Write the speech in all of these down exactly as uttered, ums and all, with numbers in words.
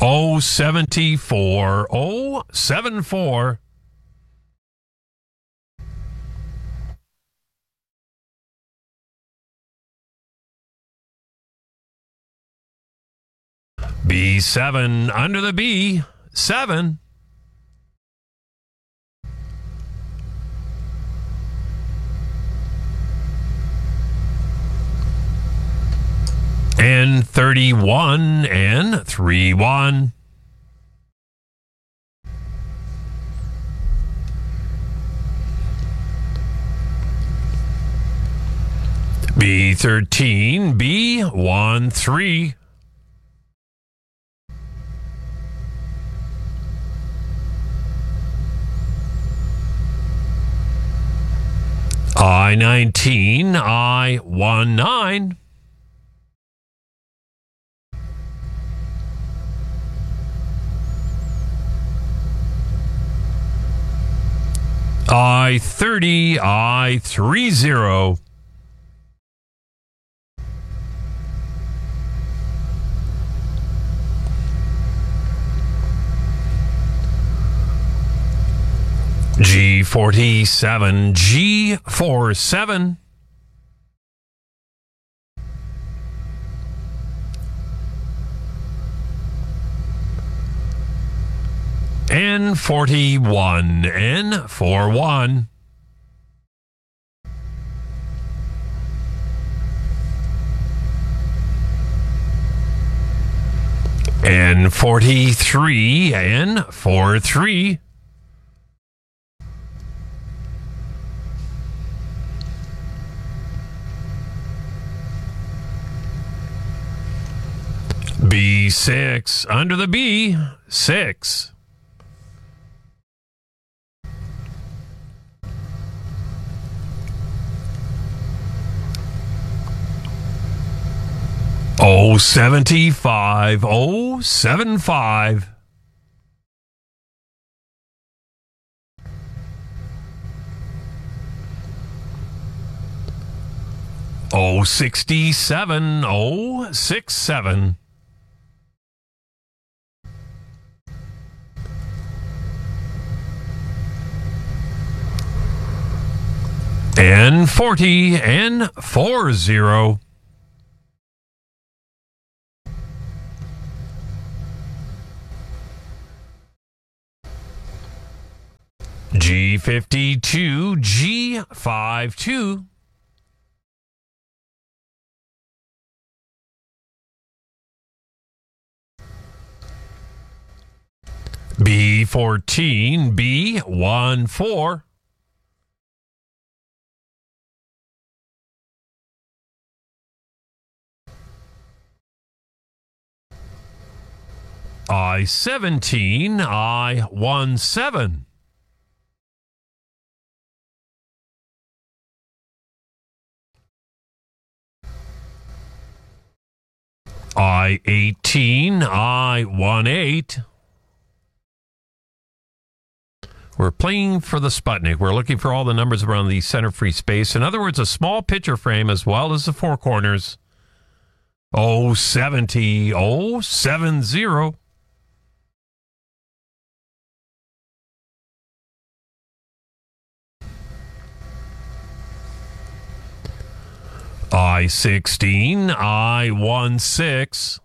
oh seventy-four oh seventy-four. B seven under the B. seven. And thirty-one and three one. B thirteen, B one three. I nineteen, I one nine. I thirty, I three zero. G forty-seven, G forty-seven. N forty-one, N forty-one. N forty-three, N forty-three. B six under the B, six. Oh seventy-five, oh seventy-five. Oh sixty-seven, oh sixty-seven. N forty, N forty. G fifty-two, G fifty-two. B fourteen, B fourteen. I seventeen, I seventeen. I eighteen, I eighteen. We're playing for the Sputnik. We're looking for all the numbers around the center free space. In other words, a small picture frame as well as the four corners. oh seventy, oh seventy. I sixteen, I sixteen.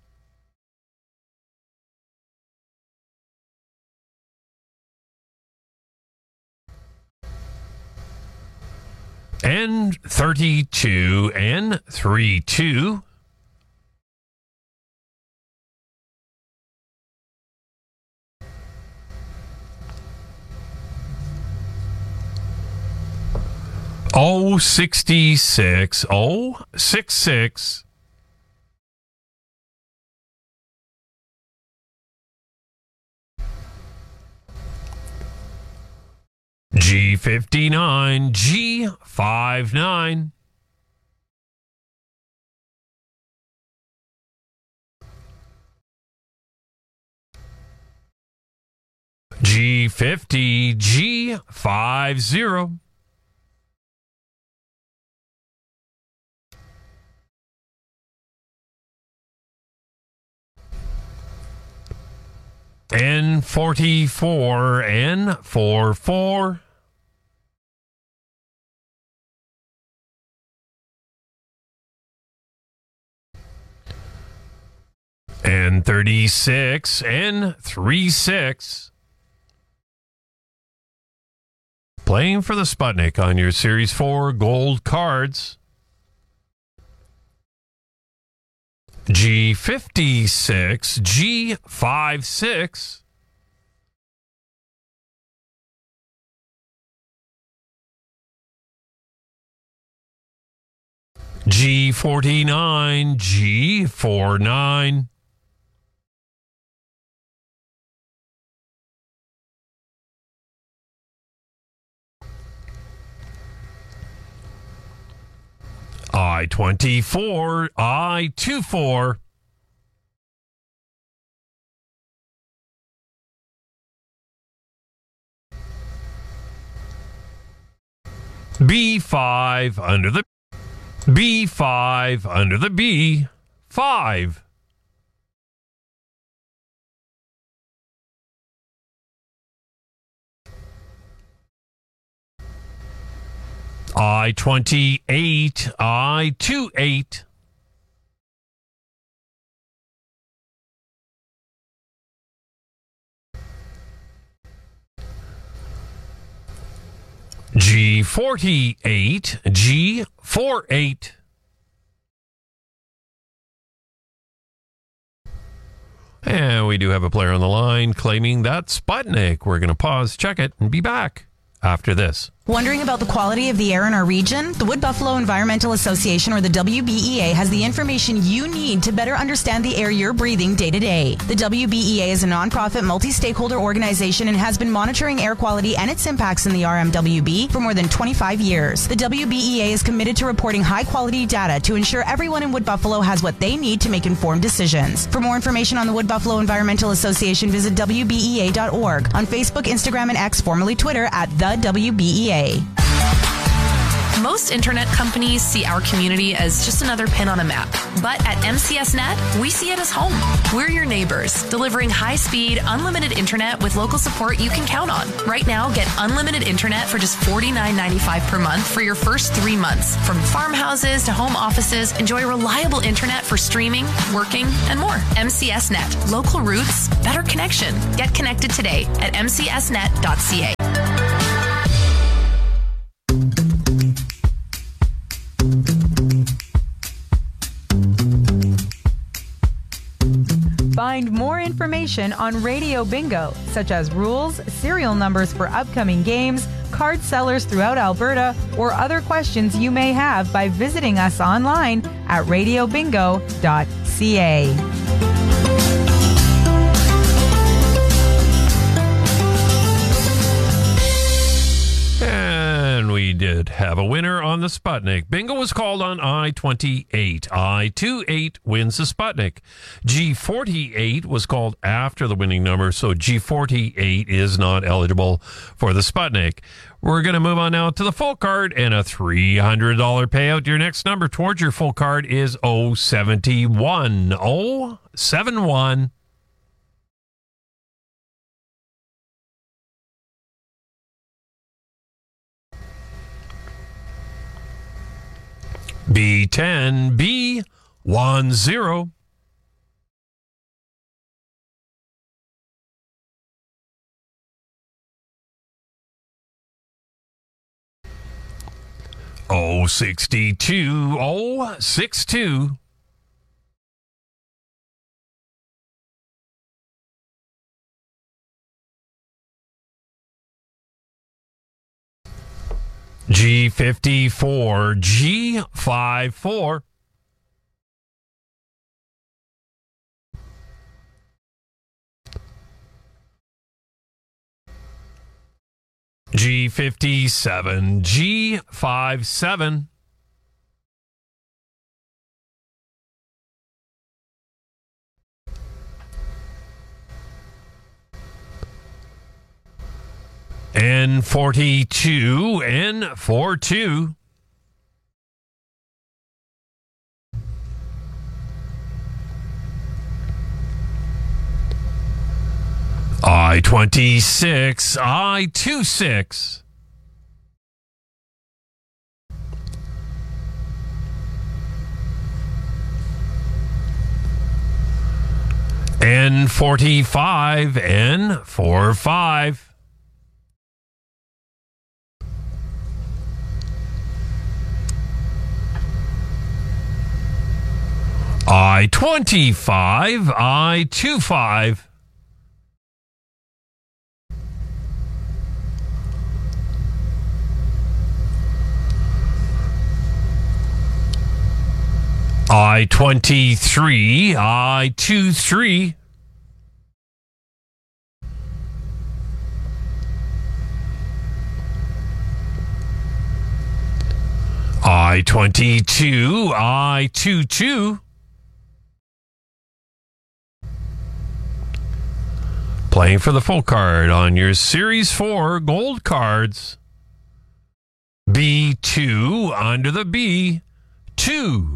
N thirty-two, N thirty-two. Oh sixty-six, oh sixty-six. G fifty-nine, G fifty-nine. G fifty, G fifty. N forty-four, N forty-four. N thirty-six, N thirty-six. Playing for the Sputnik on your Series four gold cards. G fifty-six, G fifty-six. G forty-nine, G forty-nine. I twenty-four, I twenty-four. B five under the B five under the B five. I twenty-eight, I twenty-eight. G forty-eight, G forty-eight. And we do have a player on the line claiming that Sputnik. We're going to pause, check it, and be back after this. Wondering about the quality of the air in our region? The Wood Buffalo Environmental Association, or the W B E A, has the information you need to better understand the air you're breathing day to day. The W B E A is a nonprofit, multi-stakeholder organization and has been monitoring air quality and its impacts in the R M W B for more than twenty-five years. The W B E A is committed to reporting high-quality data to ensure everyone in Wood Buffalo has what they need to make informed decisions. For more information on the Wood Buffalo Environmental Association, visit W B E A dot org. On Facebook, Instagram, and X, formerly Twitter, at the W B E A. Most internet companies see our community as just another pin on a map. But at M C S Net, we see it as home. We're your neighbors, delivering high-speed, unlimited internet with local support you can count on. Right now, get unlimited internet for just forty-nine ninety-five per month for your first three months. From farmhouses to home offices, enjoy reliable internet for streaming, working, and more. M C S Net. Local roots, better connection. Get connected today at m c s net dot c a. Find more information on Radio Bingo, such as rules, serial numbers for upcoming games, card sellers throughout Alberta, or other questions you may have by visiting us online at radio bingo dot c a. And we did have a winner on the Sputnik. Bingo was called on I twenty-eight. I twenty-eight wins the Sputnik. G forty-eight was called after the winning number, so G forty-eight is not eligible for the Sputnik. We're going to move on now to the full card and a three hundred dollars payout. Your next number towards your full card is oh seventy-one. oh seventy-one. B ten, B ten. oh sixty-two, oh sixty-two. G fifty-four, G fifty-four. G fifty-seven, G fifty-seven. N forty-two, N forty-two. I twenty-six, I twenty-six. N forty-five, N forty-five. I twenty-five, I twenty-five. I twenty-three, I twenty-three. I twenty-two, I twenty-two. Playing for the full card on your Series four gold cards. B two under the B, two.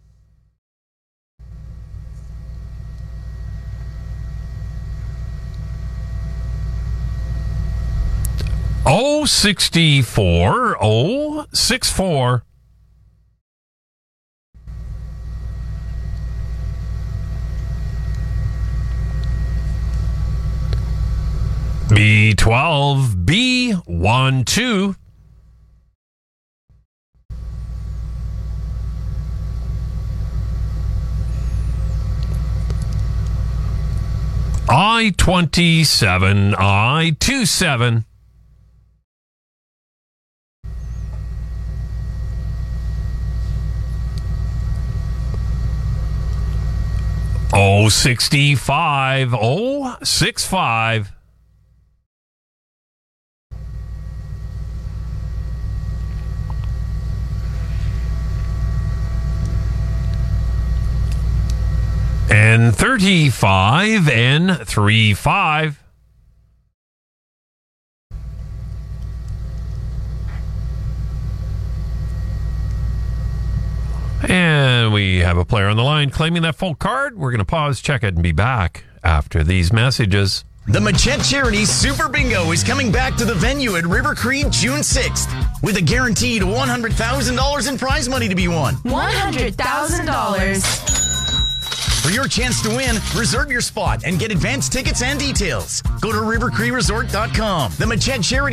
Oh sixty-four, oh sixty-four. B twelve, B one two. I twenty-seven, I twenty-seven. Oh sixty-five, oh sixty-five. And thirty-five, and thirty-five. And we have a player on the line claiming that full card. We're going to pause, check it, and be back after these messages. The Machette Charity Super Bingo is coming back to the venue at River Cree June sixth with a guaranteed one hundred thousand dollars in prize money to be won. one hundred thousand dollars. For your chance to win, reserve your spot and get advance tickets and details. Go to river cree resort dot com. The Machette Charity